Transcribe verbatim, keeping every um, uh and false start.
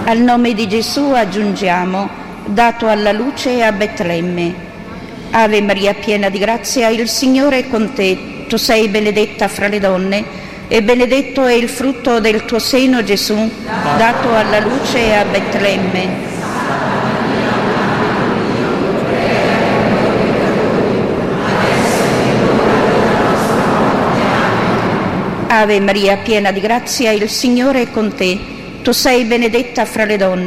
Al nome di Gesù aggiungiamo, dato alla luce a Betlemme. Ave Maria, piena di grazia, il Signore è con te. Tu sei benedetta fra le donne e benedetto è il frutto del tuo seno, Gesù, dato alla luce a Betlemme. Ave Maria, piena di grazia, il Signore è con te. Tu sei benedetta fra le donne